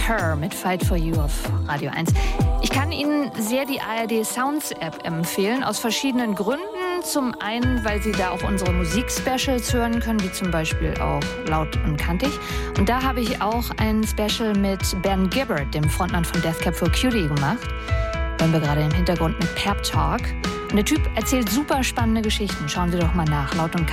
Her mit Fight for You auf Radio 1. Ich kann Ihnen sehr die ARD Sounds App empfehlen, aus verschiedenen Gründen. Zum einen, weil Sie da auch unsere Musik-Specials hören können, wie zum Beispiel auch Laut und Kantig. Und da habe ich auch ein Special mit Ben Gibbard, dem Frontmann von Death Cab for Cutie, gemacht. Hören wir gerade im Hintergrund mit Pep Talk. Und der Typ erzählt super spannende Geschichten. Schauen Sie doch mal nach. Laut und